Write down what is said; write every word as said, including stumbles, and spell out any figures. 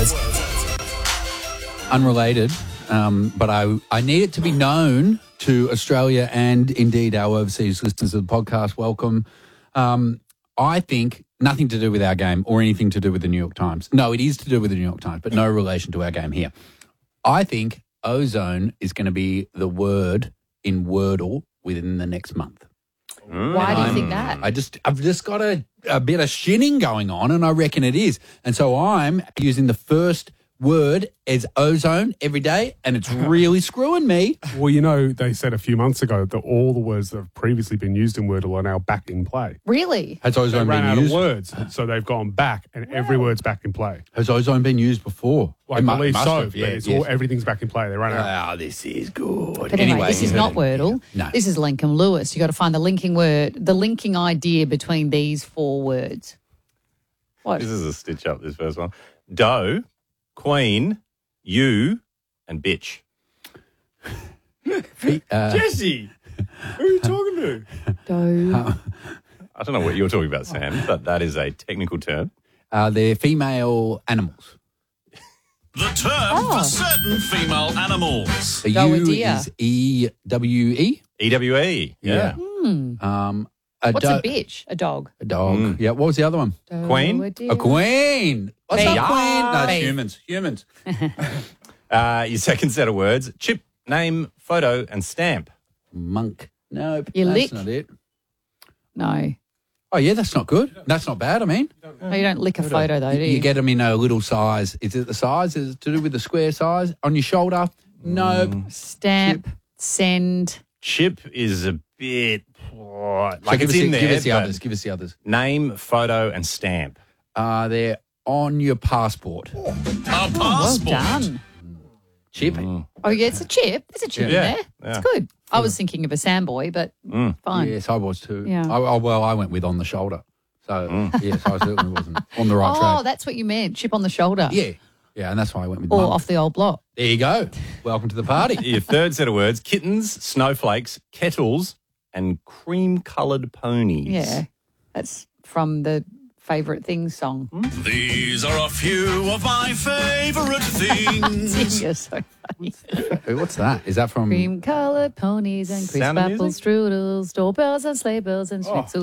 Unrelated, um, but I, I need it to be known to Australia and indeed our overseas listeners of the podcast. Welcome. Um, I think nothing to do with our game or anything to do with the New York Times. No, it is to do with the New York Times, but no relation to our game here. I think ozone is going to be the word in Wordle within the next month. Mm. Why do you I'm, think that? I just, I've just got a, a bit of shinning going on, and I reckon it is. And so I'm using the first word as ozone every day, and it's really screwing me. Well, you know, they said a few months ago that all the words that have previously been used in Wordle are now back in play. Really? Has They ozone ran been out used? of words, so they've gone back, and every word's back in play. Has ozone been used before? Well, It mu- I believe must so, have, but yeah, it's yes. all, everything's back in play. They ran out. Oh, this is good. But anyway, this is not Wordle. No. This is Lincoln Lewis. You got to find the linking word, the linking idea between these four words. What? This is a stitch up, this first one. Doe, queen, you, and bitch. Uh, Jesse, who are you talking to? Doe. I don't know what you're talking about, Sam, but that is a technical term. uh, they're female animals. The term Oh. for certain female animals. The Go a U deer. is E W E. E W E. Yeah. Um, a What's do- a bitch? A dog. A dog. Mm. Yeah. What was the other one? Queen? Doe, a deer. A queen. What's Beef. up, queen? No, it's Beef. humans. Humans. Uh, your second set of words, chip, name, photo, and stamp. Monk. Nope. You that's lick. not it. No. Oh, yeah, that's not good. That's not bad, I mean. No, you don't lick a photo, though, do You, you? you get them in a little size. Is it the size? Is it to do with the square size on your shoulder? Nope. Stamp, send. Chip is a bit, oh, So like give it's us in the, there. Give us the but others. Give us the others. Name, photo, and stamp. Uh, they're on your passport. A Well passport. done. Chip. Oh, yeah, it's a chip. There's a chip Yeah. in there. Yeah. It's good. I was thinking of a sandboy, but fine. Yes, I was too. Yeah. I, I, well, I went with on the shoulder. So, yes, I certainly wasn't on the right Oh, track. that's what you meant. Chip on the shoulder. Yeah. Yeah, and that's why I went with Or monk. off the old block. There you go. Welcome to the party. Your third set of words, kittens, snowflakes, kettles, and cream-coloured ponies. Yeah. That's from the Favourite Things song. These are a few of my favourite things. You're so funny. Hey, What's that? Is that from... Cream coloured ponies and crisp Sound of apple Music? strudels, doorbells and sleigh bells and schnitzel